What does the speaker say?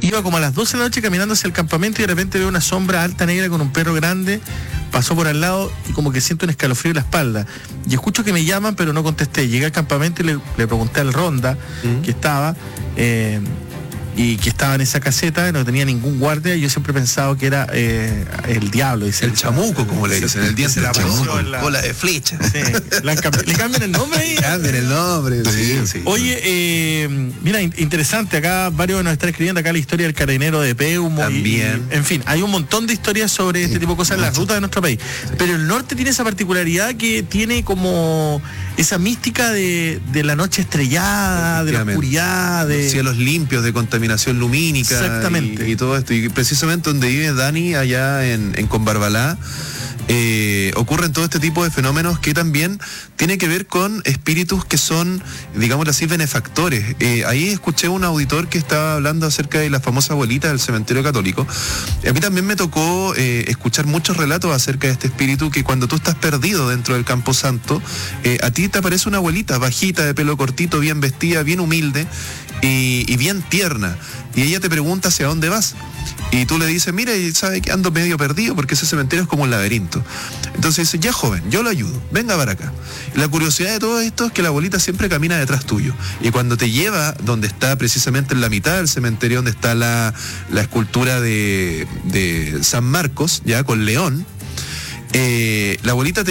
iba como a las 12 de la noche caminando hacia el campamento y de repente veo una sombra alta negra con un perro grande, pasó por al lado y como que siento un escalofrío en la espalda. Y escucho que me llaman, pero no contesté. Llegué al campamento y le pregunté al ronda que estaba... y que estaba en esa caseta, no tenía ningún guardia, y yo siempre he pensado que era el diablo. Dice, el chamuco, como le dicen, el diente de chamuco, cola de flecha. Sí, le cambian el nombre ahí. Cambian el nombre. Sí. Oye, mira, interesante, acá varios nos están escribiendo acá la historia del carabinero de Peumo. También. En fin, hay un montón de historias sobre este tipo de cosas en las rutas de nuestro país. Sí. Pero el norte tiene esa particularidad que tiene como esa mística de la noche estrellada, de la oscuridad, de cielos limpios, de contaminación lumínica. Exactamente. Y todo esto. Y precisamente donde vive Dani, allá en Combarbalá, ocurren todo este tipo de fenómenos que también tiene que ver con espíritus que son, digámoslo así, benefactores. Ahí escuché un auditor que estaba hablando acerca de la famosa abuelita del cementerio católico. A mí también me tocó escuchar muchos relatos acerca de este espíritu, que cuando tú estás perdido dentro del Camposanto, a ti te aparece una abuelita bajita, de pelo cortito, bien vestida, bien humilde y bien tierna, y ella te pregunta hacia dónde vas. Y tú le dices, mira, sabe que ando medio perdido porque ese cementerio es como un laberinto. Entonces dice, ya joven, yo lo ayudo, venga para acá. Y la curiosidad de todo esto es que la abuelita siempre camina detrás tuyo. Y cuando te lleva donde está, precisamente en la mitad del cementerio, donde está la escultura de San Marcos, ya con león, la abuelita te